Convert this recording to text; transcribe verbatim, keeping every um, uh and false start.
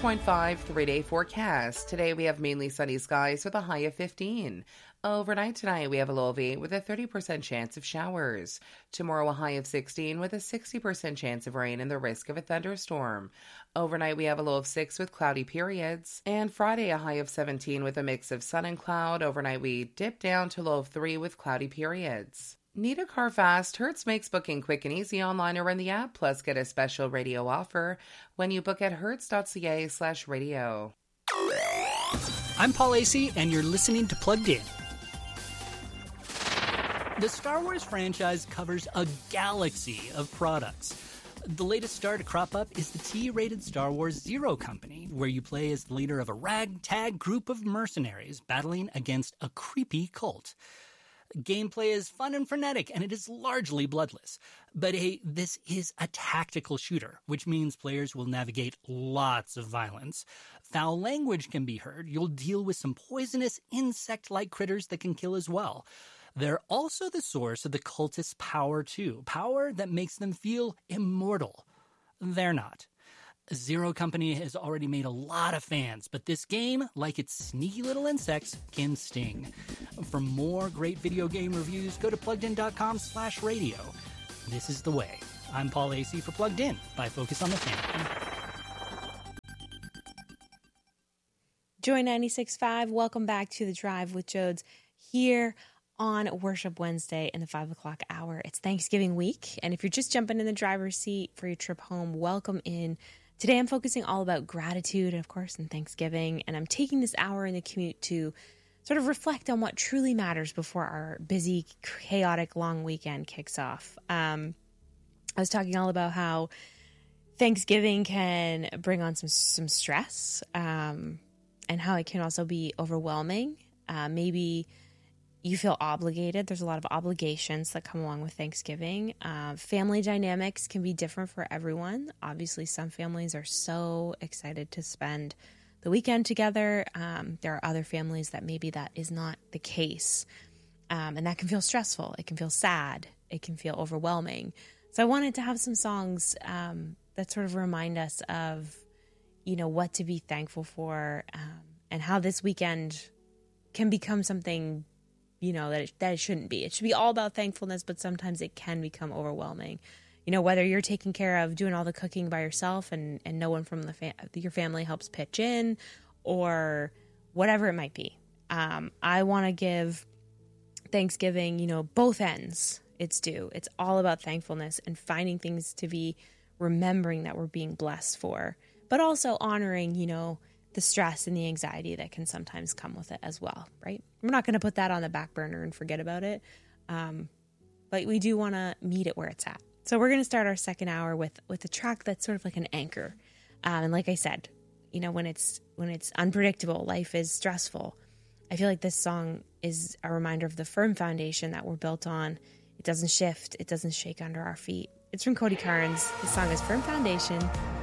point five three-day forecast. Today we have mainly sunny skies with a high of fifteen. Overnight tonight we have a low of eight with a thirty percent chance of showers. Tomorrow a high of sixteen with a sixty percent chance of rain and the risk of a thunderstorm. Overnight we have a low of six with cloudy periods. And Friday a high of seventeen with a mix of sun and cloud. Overnight we dip down to low of three with cloudy periods. Need a car fast? Hertz makes booking quick and easy online or in the app. Plus, get a special radio offer when you book at hertz.ca slash radio. I'm Paul Asay, and you're listening to Plugged In. The Star Wars franchise covers a galaxy of products. The latest star to crop up is the T-rated Star Wars Zero Company, where you play as the leader of a ragtag group of mercenaries battling against a creepy cult. Gameplay is fun and frenetic, and it is largely bloodless. But hey, this is a tactical shooter, which means players will navigate lots of violence. Foul language can be heard. You'll deal with some poisonous insect-like critters that can kill as well. They're also the source of the cultists' power, too. Power that makes them feel immortal. They're not. Zero Company has already made a lot of fans, but this game, like its sneaky little insects, can sting. For more great video game reviews, go to pluggedin.com slash radio. This is the way. I'm Paul Asay for Plugged In by Focus on the Family. Joy ninety-six point five, welcome back to The Drive with Jodes here on Worship Wednesday in the five o'clock hour. It's Thanksgiving week, and if you're just jumping in the driver's seat for your trip home, welcome in. Today I'm focusing all about gratitude, of course, and Thanksgiving, and I'm taking this hour in the commute to sort of reflect on what truly matters before our busy, chaotic, long weekend kicks off. Um, I was talking all about how Thanksgiving can bring on some some stress, um, and how it can also be overwhelming. Uh, maybe you feel obligated. There's a lot of obligations that come along with Thanksgiving. Uh, family dynamics can be different for everyone. Obviously, some families are so excited to spend the weekend together. Um, there are other families that maybe that is not the case. Um, and that can feel stressful. It can feel sad. It can feel overwhelming. So I wanted to have some songs um, that sort of remind us of, you know, what to be thankful for, um, and how this weekend can become something, you know, that it, that it shouldn't be. It should be all about thankfulness, but sometimes it can become overwhelming. You know, whether you're taking care of doing all the cooking by yourself and, and no one from the fa- your family helps pitch in, or whatever it might be. Um, I want to give Thanksgiving, you know, both ends its due. It's all about thankfulness and finding things to be remembering that we're being blessed for, but also honoring, you know, the stress and the anxiety that can sometimes come with it as well, right? We're not going to put that on the back burner and forget about it, um, but we do want to meet it where it's at. So we're going to start our second hour with with a track that's sort of like an anchor. Um, and like I said, you know, when it's when it's unpredictable, life is stressful, I feel like this song is a reminder of the firm foundation that we're built on. It doesn't shift. It doesn't shake under our feet. It's from Cody Carnes. The song is Firm Foundation